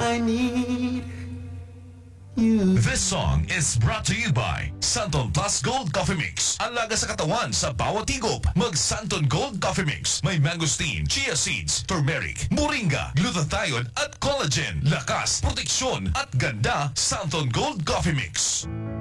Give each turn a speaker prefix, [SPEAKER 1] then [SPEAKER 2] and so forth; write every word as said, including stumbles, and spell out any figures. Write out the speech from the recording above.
[SPEAKER 1] I need you.
[SPEAKER 2] This song is brought to you by Santon Plus Gold Coffee Mix. Ang laga sa katawan sa bawat higop. Mag Santon Gold Coffee Mix. May mangosteen, chia seeds, turmeric, moringa, glutathione at collagen. Lakas, proteksyon at ganda. Santon Gold Coffee Mix.